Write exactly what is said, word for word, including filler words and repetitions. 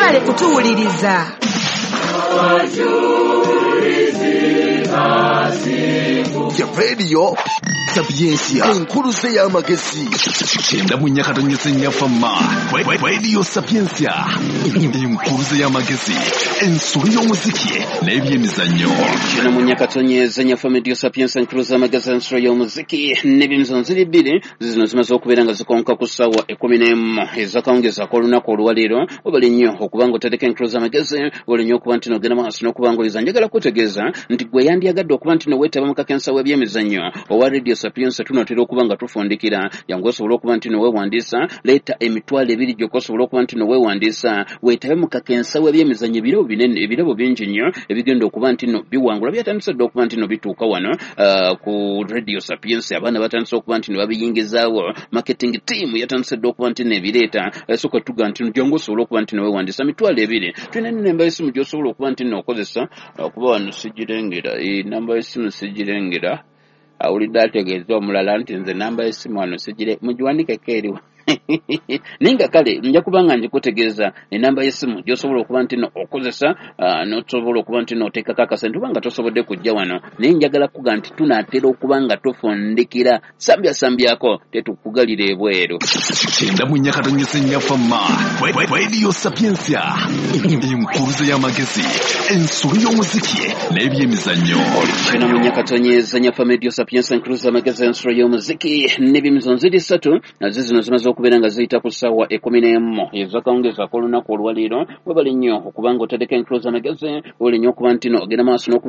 mwagale kutuwuliriza. Ya radio Sapiensia enkuluze y'amagezi Chenda munyakato nyesenya fama Radio Sapiensia enkuluze y'amagezi ensuri y'omuziki n'ebyemizannyo. Chenda munyakato nyesenya fama Radio Sapiensia enkuluze y'amagezi ensuri y'omuziki n'ebyemizannyo bibiri zino zimaze okubeera nga zikonka ku ssaawa ekkumi n'emu ezakawungeza ak'olunaku olwaleero wabali nnyo okuba nga oteddeko enkuluze y'amagezi wali nnyo okuba nti n'ogenda maaso n'okuba ng'oliza njagala kutegeeza nti gwe yandyagadde okuba nti n'oweetaba mu kakensa w'ebyemizannyo owa Radio Sapiensia tunatera okuba nga tufundikira yangu osobola okuba nti n'oweewandiisa leeta emitwalo ebiri gyokka osobola okuba nti n'oweewandiisa weetabe mu kakensa w'ebyemizannyo ebirabo binene ebirabo bingi nnyo ebigenda okuba nti no biwangula byatandise dde okuba nti no bituuka wano uh, ku Radio Sapiensia abaana batandise okuba nti ne babiyingizaawo marketing team yatandise dde okuba nti n'ebireeta esooka tuga nti jangu osobola okuba nti n'oweewandiisa mitwalo ebiri tulina n'enamba y'essimu gy'osobola okuba nti n'okozesa okuba wano sigirengera enamba y'essimu sigirengera awulidde ategeeza omulala nti nze namba y'essimu wano sigire mugiwandikeko eriwa ninga kale nja kubanga njikutegeeza enamba y'essimu gy'osobola okuba nti no okozesa uh, n'osobola okuba nti n'oteekako akasente oba nga tosobodde kujja wano naye njagala kuga nti tunaatera okuba nga tufundikira sambyasambyako tetukugalira ebweru. Chenda munyakato nyesenya fama Radio Sapiensia enkuluze y'amagezi ensuri y'omuziki n'ebyemizannyo. Chenda munyakato nyesenya fama Radio Sapiensia enkuluze y'amagezi ensuri y'omuziki n'ebyemizannyo ziri ssatu nazo zino zimaze okubeera nga ziyita ku ssaawa ekkumi n'emu ezakawungeza ak'olunaku olwaleero webali nnyo okuba nga oteddeko enkuluze y'amagezi wali nnyo okuba nti no ogenda maaso